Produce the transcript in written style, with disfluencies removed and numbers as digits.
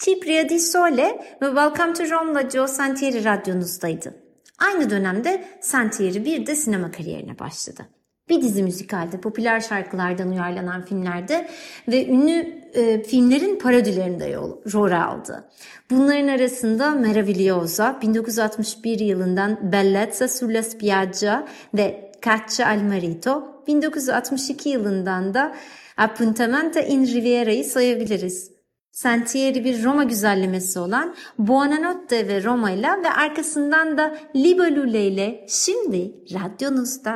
Cipria Di Sole ve Welcome to Rome'la Joe Sentieri radyonuzdaydı. Aynı dönemde Sentieri bir de sinema kariyerine başladı. Bir dizi müzikalde, popüler şarkılardan uyarlanan filmlerde ve ünlü filmlerin parodilerinde rol aldı. Bunların arasında Meravigliosa, 1961 yılından Bellezza sulla spiaggia ve Caccia al marito, 1962 yılından da Appuntamento in Riviera'yı sayabiliriz. Sentieri bir Roma güzellemesi olan Buonanotte ve Roma'yla ve arkasından da Libellule ile şimdi radyonuzda.